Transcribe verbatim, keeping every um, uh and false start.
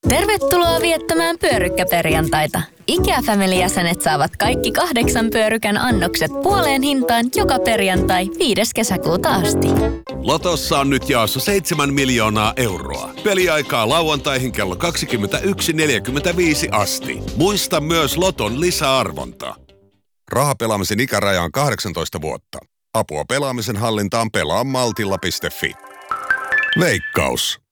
Tervetuloa viettämään pyörykkäperjantaita. IKEA-family-jäsenet saavat kaikki kahdeksan pyörykän annokset puoleen hintaan joka perjantai viides kesäkuuta asti. Lotossa on nyt jaossa seitsemän miljoonaa euroa. Peliaikaa lauantaihin kello kaksikymmentäyksi neljäkymmentäviisi asti. Muista myös Loton lisäarvonta. Rahapelaamisen ikäraja on kahdeksantoista vuotta. Apua pelaamisen hallintaan pelaa maltilla piste fi. Veikkaus.